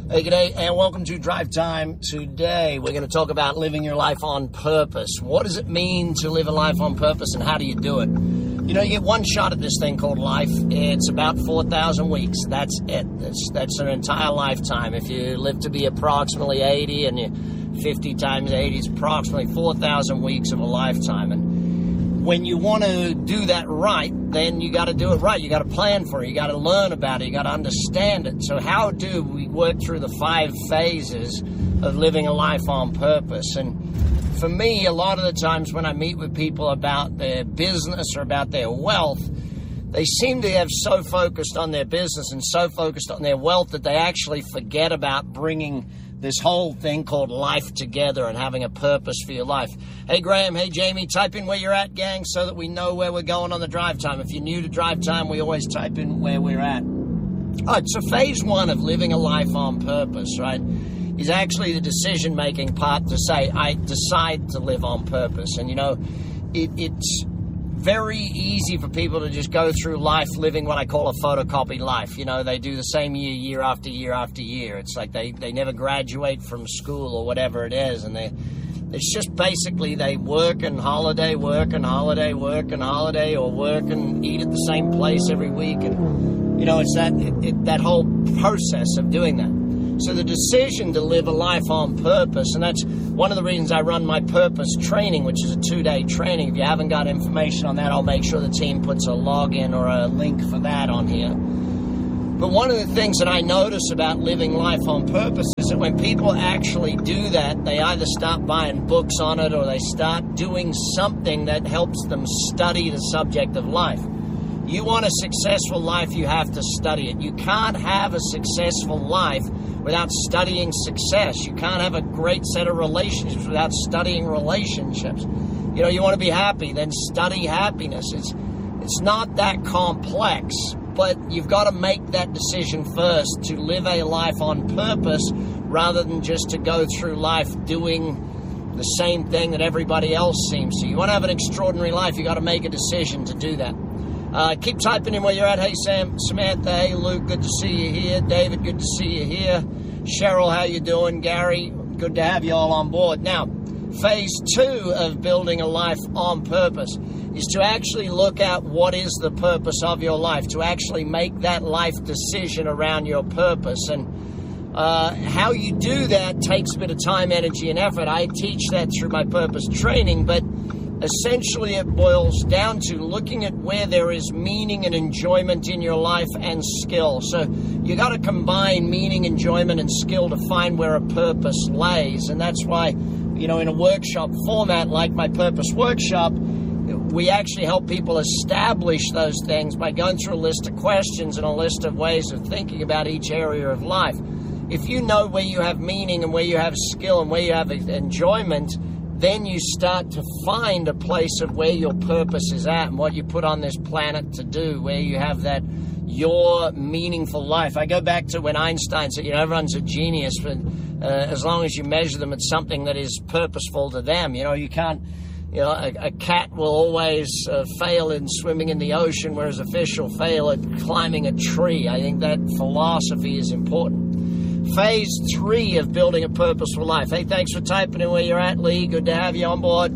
Hey, g'day, and welcome to Drive Time. Today, we're going to talk about living your life on purpose. What does it mean to live a life on purpose, and how do you do it? You know, you get one shot at this thing called life. It's about 4,000 weeks. That's it. That's an entire lifetime. If you live to be approximately 80, and you 50 times 80 is approximately 4,000 weeks of a lifetime. And when you want to do that right, then you got to do it right. You got to plan for it. You got to learn about it. You got to understand it. So how do we work through the 5 phases of living a life on purpose? And for me, a lot of the times when I meet with people about their business or about their wealth, they seem to have so focused on their business and so focused on their wealth that they actually forget about bringing this whole thing called life together and having a purpose for your life. Hey, Graham. Hey, Jamie. Type in where you're at, gang, so that we know where we're going on the drive time. If you're new to drive time, we always type in where we're at. All right, so phase 1 of living a life on purpose, right, is actually the decision-making part to say, I decide to live on purpose. And, you know, it's very easy for people to just go through life living what I call a photocopied life. You know, they do the same year after year after year. It's like they never graduate from school or whatever it is. And it's just basically they work and holiday, work and holiday, work and holiday, or work and eat at the same place every week. And, you know, it's that whole process of doing that. So the decision to live a life on purpose, and that's one of the reasons I run my purpose training, which is a 2-day training. If you haven't got information on that, I'll make sure the team puts a login or a link for that on here. But one of the things that I notice about living life on purpose is that when people actually do that, they either start buying books on it or they start doing something that helps them study the subject of life. You want a successful life, you have to study it. You can't have a successful life without studying success. You can't have a great set of relationships without studying relationships. You know, you want to be happy, then study happiness. It's not that complex, but you've got to make that decision first to live a life on purpose rather than just to go through life doing the same thing that everybody else seems to. You want to have an extraordinary life, you got to make a decision to do that. Keep typing in where you're at. Hey, Sam, Samantha, hey, Luke, good to see you here. David, good to see you here. Cheryl, how you doing? Gary, good to have you all on board. Now, phase 2 of building a life on purpose is to actually look at what is the purpose of your life, to actually make that life decision around your purpose. And how you do that takes a bit of time, energy, and effort. I teach that through my purpose training, but essentially it boils down to looking at where there is meaning and enjoyment in your life and skill. So you got to combine meaning, enjoyment, and skill to find where a purpose lays. And that's why, you know, in a workshop format like my purpose workshop, we actually help people establish those things by going through a list of questions and a list of ways of thinking about each area of life. If you know where you have meaning and where you have skill and where you have enjoyment, then you start to find a place of where your purpose is at and what you put on this planet to do, where you have that your meaningful life. I go back to when Einstein said, you know, everyone's a genius, but as long as you measure them at something that is purposeful to them. You know, you can't, you know, a cat will always fail in swimming in the ocean, whereas a fish will fail at climbing a tree. I think that philosophy is important. Phase 3 of building a purposeful life. Hey, thanks for typing in where you're at, Lee. Good to have you on board.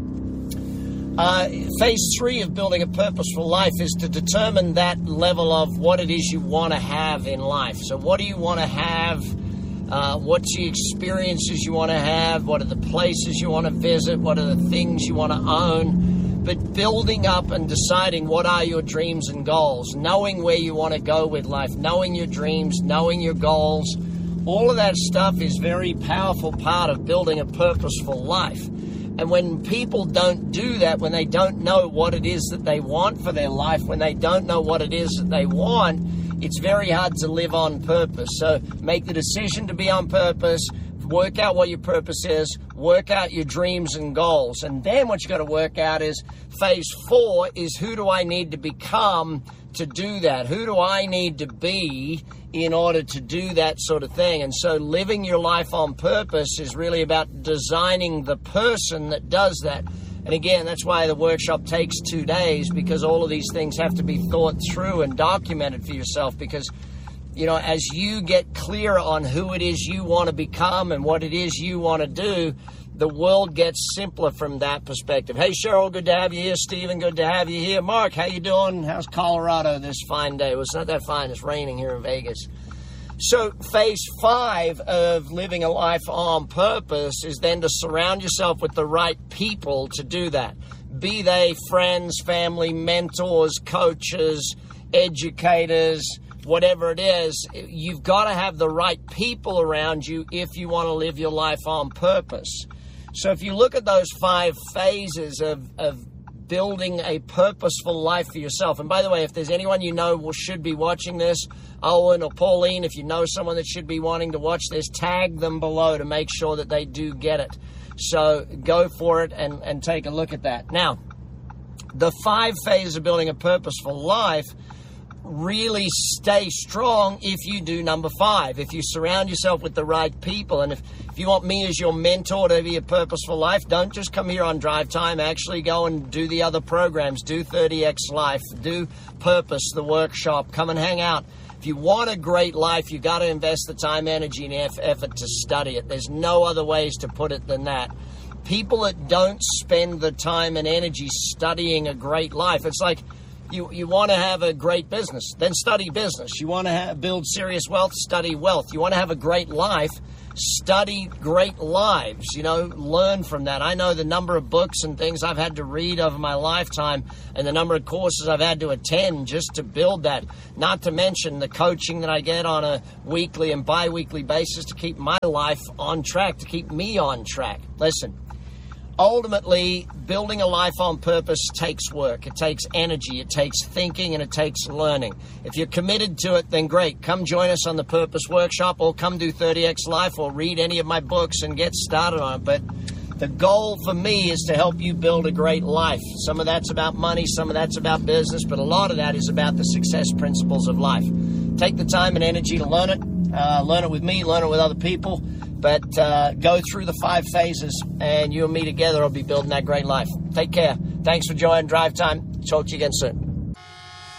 Phase 3 of building a purposeful life is to determine that level of what it is you want to have in life. So what do you want to have? What's the experiences you want to have? What are the places you want to visit? What are the things you want to own? But building up and deciding what are your dreams and goals, knowing where you want to go with life, knowing your dreams, knowing your goals. All of that stuff is a very powerful part of building a purposeful life. And when people don't do that, when they don't know what it is that they want for their life, when they don't know what it is that they want, it's very hard to live on purpose. So make the decision to be on purpose, work out what your purpose is, work out your dreams and goals. And then what you got to work out is phase 4 is who do I need to become to do that? Who do I need to be in order to do that sort of thing? And so living your life on purpose is really about designing the person that does that. And again, that's why the workshop takes 2 days, because all of these things have to be thought through and documented for yourself, because as you get clear on who it is you want to become and what it is you want to do, the world gets simpler from that perspective. Hey, Cheryl, good to have you here. Stephen, good to have you here. Mark, how you doing? How's Colorado this fine day? Well, it's not that fine. It's raining here in Vegas. So phase 5 of living a life on purpose is then to surround yourself with the right people to do that. Be they friends, family, mentors, coaches, educators, whatever it is. You've got to have the right people around you if you want to live your life on purpose. So if you look at those 5 phases of building a purposeful life for yourself, and by the way, if there's anyone you know should be watching this, Owen or Pauline, if you know someone that should be wanting to watch this, tag them below to make sure that they do get it. So go for it and take a look at that. Now, the 5 phases of building a purposeful life really stay strong if you do number 5, if you surround yourself with the right people. And if you want me as your mentor to be a purposeful life, don't just come here on Drive Time. Actually go and do the other programs. Do 30X Life, do Purpose, the workshop. Come and hang out. If you want a great life, you got to invest the time, energy, and effort to study it. There's no other ways to put it than that. People that don't spend the time and energy studying a great life, it's like you want to have a great business, then study business. You want to build serious wealth, study wealth. You want to have a great life, study great lives. Learn from that. I know the number of books and things I've had to read over my lifetime and the number of courses I've had to attend just to build that. Not to mention the coaching that I get on a weekly and bi-weekly basis to keep my life on track, to keep me on track. Listen. Ultimately, building a life on purpose takes work. It takes energy. It takes thinking, and it takes learning. If you're committed to it, then great. Come join us on the Purpose Workshop, or come do 30X Life, or read any of my books and get started on it. But the goal for me is to help you build a great life. Some of that's about money, some of that's about business, but a lot of that is about the success principles of life. Take the time and energy to learn it. Learn it with me, learn it with other people. But go through the 5 phases, and you and me together will be building that great life. Take care. Thanks for joining Drive Time. Talk to you again soon.